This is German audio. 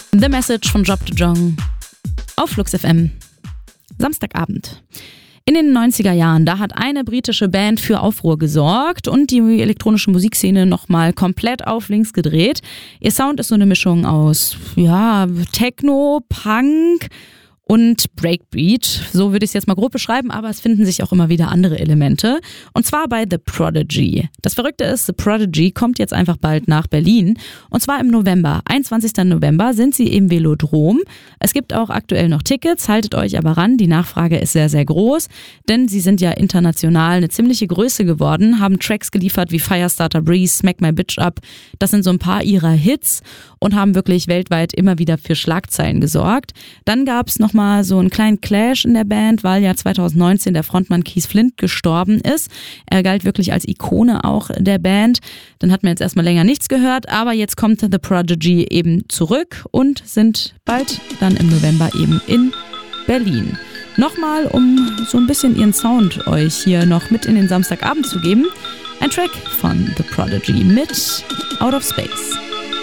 The Message von Job de Jong auf Flux FM. Samstagabend. In den 90er Jahren, da hat eine britische Band für Aufruhr gesorgt und die elektronische Musikszene nochmal komplett auf links gedreht. Ihr Sound ist so eine Mischung aus, Techno, Punk und Breakbeat. So würde ich es jetzt mal grob beschreiben, aber es finden sich auch immer wieder andere Elemente. Und zwar bei The Prodigy. Das Verrückte ist, The Prodigy kommt jetzt einfach bald nach Berlin. Und zwar im November. 21. November sind sie im Velodrom. Es gibt auch aktuell noch Tickets, haltet euch aber ran. Die Nachfrage ist sehr, sehr groß, denn sie sind ja international eine ziemliche Größe geworden, haben Tracks geliefert wie Firestarter Breeze, Smack My Bitch Up. Das sind so ein paar ihrer Hits und haben wirklich weltweit immer wieder für Schlagzeilen gesorgt. Dann gab es nochmal so einen kleinen Clash in der Band, weil ja 2019 der Frontmann Keith Flint gestorben ist. Er galt wirklich als Ikone auch der Band. Dann hat man jetzt erstmal länger nichts gehört, aber jetzt kommt The Prodigy eben zurück und sind bald dann im November eben in Berlin. Nochmal, um so ein bisschen ihren Sound euch hier noch mit in den Samstagabend zu geben, ein Track von The Prodigy mit Out of Space.